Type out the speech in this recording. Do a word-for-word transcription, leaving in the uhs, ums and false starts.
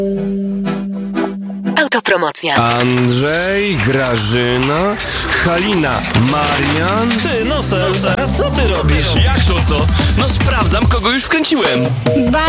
Autopromocja. Andrzej, Grażyna, Halina, Marian. Ty, Nosel, a co ty robisz? Jak to co? No sprawdzam, kogo już wkręciłem. Bye.